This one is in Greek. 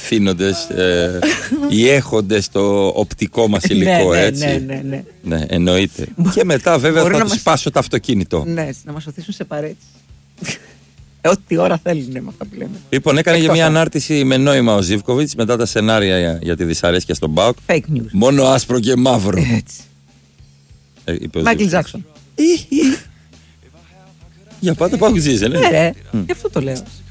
αφήνοντες οι έχοντες στο οπτικό μας υλικό, έτσι. Ναι, εννοείται. Και μετά βέβαια θα τους σπάσω το αυτοκίνητο. Ναι, να μας οθήσουν σε παρέτηση. Ό,τι ώρα θέλουν με αυτά που λέμε. Λοιπόν, έκανε και μια ανάρτηση με νόημα ο Ζίβκοβιτς μετά τα σενάρια για τη δυσαρέσκεια στον ΠΑΟΚ. Fake news. Μόνο άσπρο και μαύρο. Έτσι. Μάικλ Τζάκσον. Για πάντα ΠΑΟΚ ζήσε, ναι. Ναι, ρε. Γι' αυτό το λέω.